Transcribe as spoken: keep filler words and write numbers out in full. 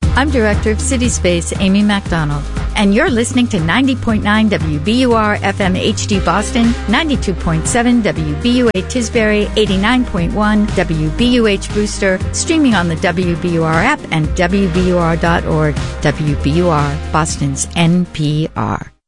I'm Director of City Space, Amy MacDonald, and you're listening to ninety point nine W B U R F M H D Boston, ninety-two point seven W B U A Tisbury, eighty-nine point one W B U H Booster, streaming on the W B U R app and W B U R dot org. W B U R, Boston's N P R.